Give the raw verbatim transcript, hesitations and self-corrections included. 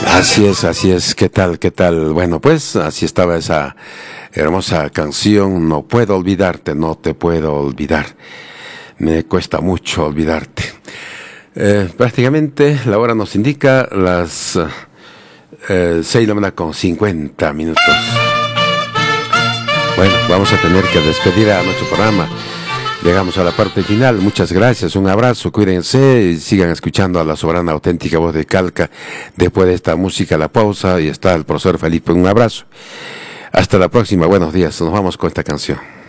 Así es, así es. ¿Qué tal, qué tal? Bueno, pues así estaba esa hermosa canción. No puedo olvidarte, no te puedo olvidar. Me cuesta mucho olvidarte. Eh, prácticamente la hora nos indica las eh, seis de la mañana con cincuenta minutos. Bueno, vamos a tener que despedir a nuestro programa. Llegamos a la parte final. Muchas gracias, un abrazo, cuídense y sigan escuchando a la soberana auténtica voz de Calca. Después de esta música, la pausa, y está el profesor Felipe. Un abrazo. Hasta la próxima, buenos días. Nos vamos con esta canción.